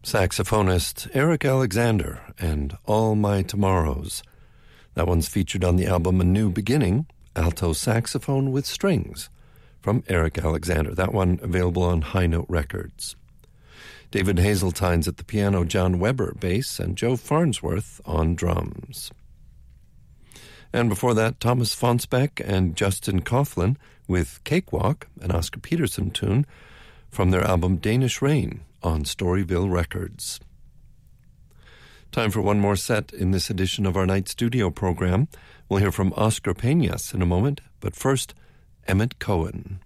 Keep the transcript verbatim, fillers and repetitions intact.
Saxophonist Eric Alexander and All My Tomorrows. That one's featured on the album A New Beginning, alto saxophone with strings, from Eric Alexander. That one available on High Note Records. David Hazeltine's at the piano, John Weber bass, and Joe Farnsworth on drums. And before that, Thomas Fonsbeck and Justin Coughlin with Cakewalk, an Oscar Peterson tune, from their album Danish Rain on Storyville Records. Time for one more set in this edition of our night studio program. We'll hear from Oscar Peñas in a moment, but first, Emmett Cohen.